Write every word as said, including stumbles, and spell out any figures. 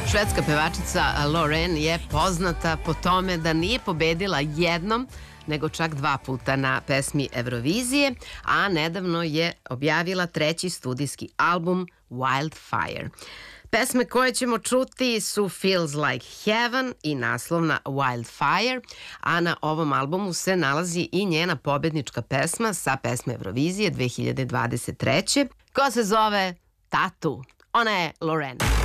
Švedska pevačica Loreen je poznata po tome da nije pobedila jednom, nego čak dva puta na pesmi Eurovizije, a nedavno je objavila treći studijski album Wildfire. Pesme koje ćemo čuti su Feels Like Heaven i naslovna Wildfire, a na ovom albumu se nalazi i njena pobednička pesma sa pesme Eurovizije dve hiljade dvadeset treće koja se zove Tattoo. Ona je Loreen.